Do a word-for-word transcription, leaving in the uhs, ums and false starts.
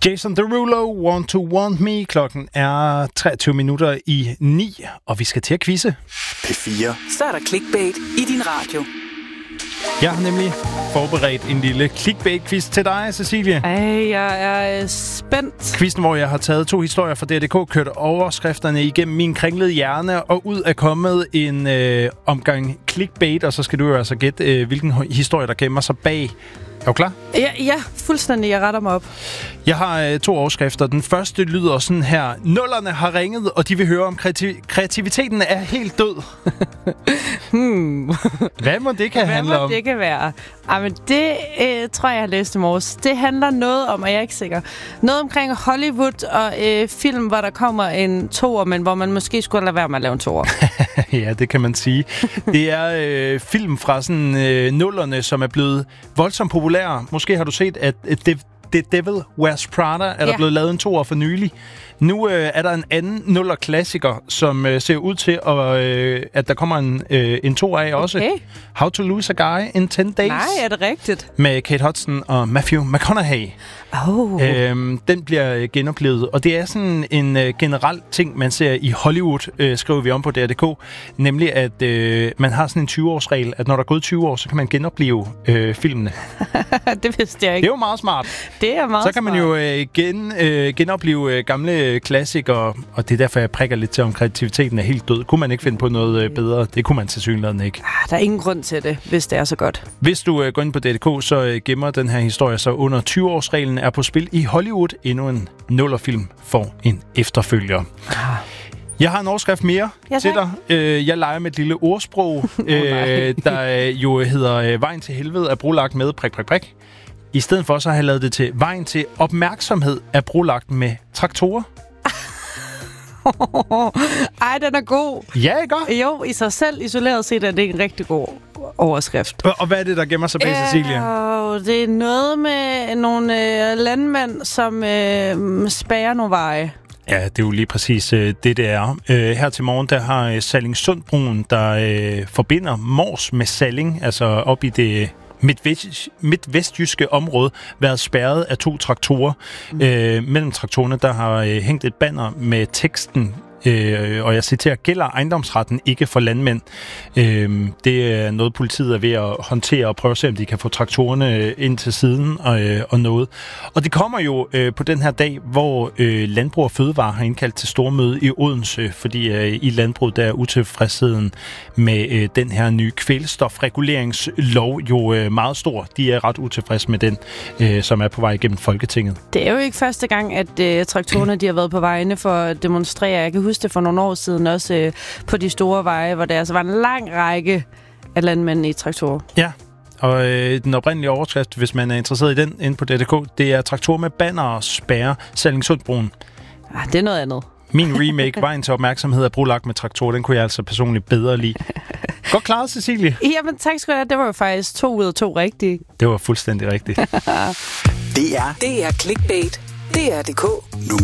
Jason Derulo, Want to Want Me. Klokken er treogtyve minutter i ni, og vi skal til at quizze. P fire. Så er der clickbait i din radio. Jeg har nemlig forberedt en lille clickbait-quiz til dig, Cecilie. Ej, jeg er spændt. Quizzen, hvor jeg har taget to historier fra D R punktum D K, kørt overskrifterne igennem min kringlede hjerne, og ud er kommet en øh, omgang clickbait, og så skal du jo altså gætte, øh, hvilken historie, der gemmer sig bag. Er du klar? Ja, ja, fuldstændig. Jeg retter mig op. Jeg har øh, to overskrifter. Den første lyder sådan her. Nullerne har ringet, og de vil høre om kreativ- kreativiteten er helt død. hmm. Hvad må det kan Hvad handle må om? det kan være? Ej, men det øh, tror jeg, jeg har læst i morges. Det handler noget om, og jeg er ikke sikker, noget omkring Hollywood og øh, film, hvor der kommer en toer, men hvor man måske skulle lade være med at lave en toer. Ja, det kan man sige. Det er øh, film fra sådan øh, nullerne, som er blevet voldsomt populære. Måske har du set, at The, The Devil Wears Prada er der Ja. blevet lavet en toer for nylig. Nu øh, er der en anden nuller-klassiker, som øh, ser ud til, at, øh, at der kommer en, øh, en toer af også. Okay. How to Lose a Guy in ten days. Nej, er det rigtigt? Med Kate Hudson og Matthew McConaughey. Oh. Øhm, den bliver øh, genoplevet, og det er sådan en øh, generel ting, man ser i Hollywood, øh, skriver vi om på D R punktum D K, nemlig at øh, man har sådan en tyve-årsregel, at når der er gået tyve år, så kan man genopleve øh, filmene. Det vidste jeg Det ikke. er jo meget smart. Det er meget Så kan man jo øh, gen, øh, genopleve øh, gamle klassikere, og det er derfor, jeg prikker lidt til, om kreativiteten er helt død. Kunne man ikke finde på noget øh, bedre? Det kunne man til synligheden ikke. Ah, der er ingen grund til det, hvis det er så godt. Hvis du øh, går ind på D R punktum D K, så øh, gemmer den her historie så under tyve-årsreglen er på spil i Hollywood. Endnu en nullerfilm får en efterfølger. Ah. Jeg har en overskrift mere Ja, til tak. dig. Øh, jeg leger med et lille ordsprog, øh, der øh, jo hedder øh, Vejen til helvede er brolagt med prik, prik, prik. I stedet for så har jeg lavet det til Vejen til opmærksomhed er brolagt med traktorer. Ej, den er god. Ja, ikke? Jo, i sig selv isoleret set er det en rigtig god overskrift. Og, og hvad er det, der gemmer sig bag, Cecilie? Øh, det er noget med nogle øh, landmænd, som øh, spærrer nogle veje. Ja, det er jo lige præcis øh, det, det er. Øh, her til morgen, der har øh, Sallingsundbroen, der øh, forbinder Mors med Salling, altså op i det midtvest, midtvestjyske område, været spærret af to traktorer. Mm. Øh, mellem traktorerne, der har øh, hængt et banner med teksten, Øh, og jeg citerer, gælder ejendomsretten ikke for landmænd. Øh, det er noget, politiet er ved at håndtere og prøve at se, om de kan få traktorerne ind til siden og, øh, og noget. Og det kommer jo øh, på den her dag, hvor øh, Landbrug og Fødevare har indkaldt til stormøde i Odense, fordi øh, i landbruget der er utilfredsheden med øh, den her nye kvælstofreguleringslov jo øh, meget stor. De er ret utilfredse med den, øh, som er på vej igennem Folketinget. Det er jo ikke første gang, at øh, traktorerne de har været på vejene for at demonstrere. Jeg kan huske det for nogle år siden også øh, på de store veje, hvor der altså var en lang række af landmænd i traktorer. Ja, og øh, den oprindelige overskrift, hvis man er interesseret i den, inde på D R punktum D K, det er traktorer med banner og spærre Sallingsundbroen. Ah, det er noget andet. Min remake, Vejen til opmærksomhed, er brolagt med traktorer. Den kunne jeg altså personligt bedre lide. Godt klaret, Cecilie. Jamen tak skal du have. Det var jo faktisk to ud af to rigtige. Det var fuldstændig rigtigt. Det er Det er clickbait. D R punktum D K. nu